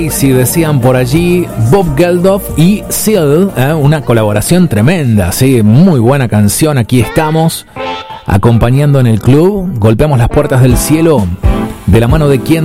Crazy, decían por allí Bob Geldof y Seal, una colaboración tremenda, ¿sí? Muy buena canción. Aquí estamos acompañando en el club. Golpeamos las puertas del cielo de la mano de quien